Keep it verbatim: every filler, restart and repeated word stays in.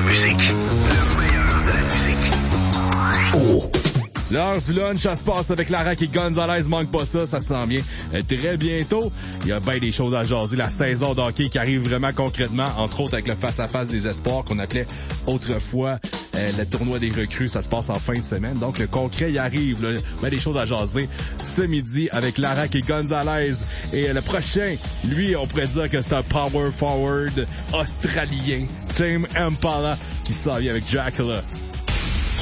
musique. Le meilleur de la musique. Oh! L'heure du lunch, ça se passe avec Larac et Gonzalez. Manque pas ça, ça s'en vient très bientôt. Il y a bien des choses à jaser. La saison d'hockey qui arrive vraiment concrètement, entre autres avec le face-à-face des espoirs qu'on appelait autrefois euh, le tournoi des recrues. Ça se passe en fin de semaine. Donc le concret y arrive. Là. Ben, des choses à jaser ce midi avec Larac et Gonzalez. Et euh, le prochain, lui, on pourrait dire que c'est un power forward australien, Tame Impala, qui s'en vient avec Dracula.